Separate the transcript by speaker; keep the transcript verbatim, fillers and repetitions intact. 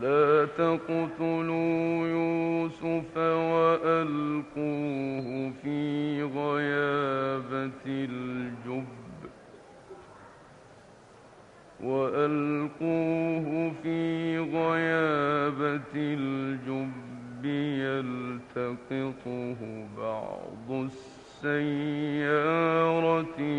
Speaker 1: لا تقتلوا يوسف وألقوه في غيابة الجب وألقوه في غيابة الجب يلتقطه بعض السيارة